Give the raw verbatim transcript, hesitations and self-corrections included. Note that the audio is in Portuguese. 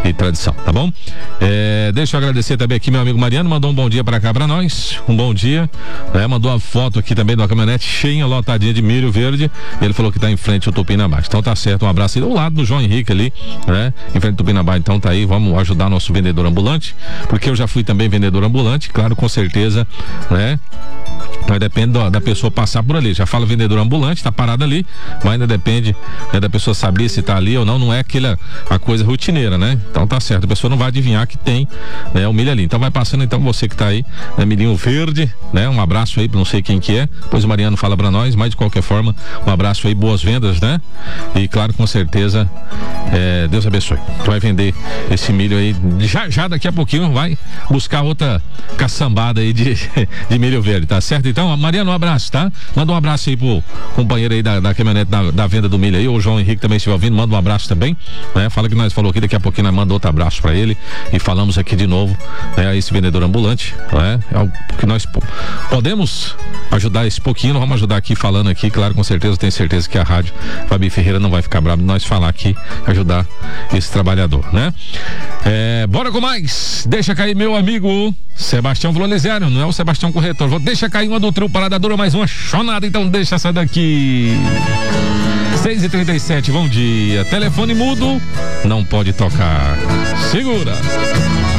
e tradição, tá bom? É, deixa eu agradecer também aqui meu amigo Mariano, mandou um bom dia pra cá pra nós, um bom dia, né? Mandou uma foto aqui também de uma caminhonete cheia, lotadinha de milho verde, ele falou que tá em frente ao Tupinambás, então tá certo, um abraço aí, do lado do João Henrique ali, né? Em frente ao Tupinambás, então tá aí, vamos ajudar nosso vendedor ambulante, porque eu já fui também vendedor ambulante, claro, com certeza, né? Mas depende da, da pessoa passar por ali. Já fala vendedor ambulante, tá parado ali, mas ainda depende, né, da pessoa saber se tá ali ou não. Não é aquela a coisa rotineira, né? Então tá certo. A pessoa não vai adivinhar que tem, né, o milho ali. Então vai passando, então você que tá aí, né, milhinho verde, né? Um abraço aí, não sei quem que é. Depois o Mariano fala pra nós, mas de qualquer forma, um abraço aí, boas vendas, né? E claro, com certeza, é, Deus abençoe. Tu vai vender esse milho aí, já, já daqui a pouquinho vai buscar outra caçambada aí de, de milho verde, tá certo? Então, Mariano, um abraço, tá? Manda um abraço aí pro companheiro aí da, da caminhonete da, da venda do milho aí, o João Henrique também estiver ouvindo, manda um abraço também, né? Fala que nós falou aqui, daqui a pouquinho nós manda outro abraço pra ele e falamos aqui de novo, né, a esse vendedor ambulante, né? É o que nós podemos ajudar esse pouquinho, nós vamos ajudar aqui falando aqui, claro, com certeza, tenho certeza que a rádio Fabi Ferreira não vai ficar brava de nós falar aqui, ajudar esse trabalhador, né? É, bora com mais, deixa cair meu amigo Sebastião Vlolizério, não é o Sebastião Corretor, vou deixa cair uma do trio Parada Dura, mais uma chonada, então deixa essa daqui. seis e trinta e sete, bom dia, telefone mudo, não pode tocar, segura.